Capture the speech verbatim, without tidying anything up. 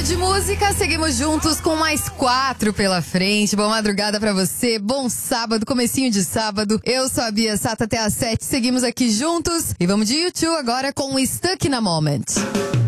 de música, seguimos juntos com mais quatro pela frente. Boa madrugada pra você, bom sábado, comecinho de sábado. Eu sou a Bia Sato até às sete, seguimos aqui juntos. E vamos de YouTube agora com o Stuck in a Moment.